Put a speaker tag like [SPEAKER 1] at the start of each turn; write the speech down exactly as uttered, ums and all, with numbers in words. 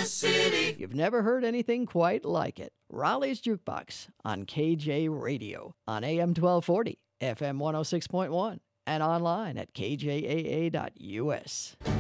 [SPEAKER 1] the city.
[SPEAKER 2] You've never heard anything quite like it. Raleigh's Jukebox on K J Radio on A M twelve forty, F M one oh six point one, and online at K J A A dot U S.